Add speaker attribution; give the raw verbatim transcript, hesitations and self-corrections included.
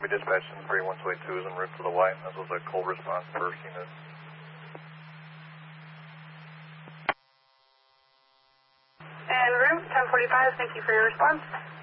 Speaker 1: We dispatched in three one two eight two is en route to the white, and this was a cold response first unit.
Speaker 2: En route ten forty-five, thank you for your response.